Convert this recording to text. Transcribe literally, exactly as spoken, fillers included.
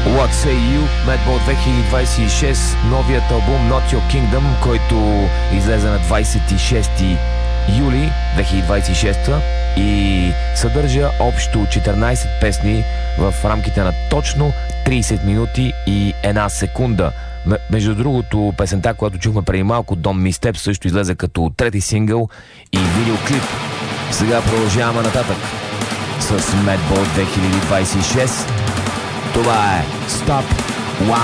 What Say You, Madball две хиляди двадесет и шест, новият албум Not Your Kingdom, който излезе на двадесет и шести юли две хиляди двадесет и шеста и съдържа общо четиринадесет песни в рамките на точно тридесет минути и една секунда. Между другото, песента, която чухме преди малко, Don't Miss Step, също излезе като трети сингъл и видеоклип. Сега продължаваме нататък с Madball две хиляди двадесет и шест. Това е Stop Wow.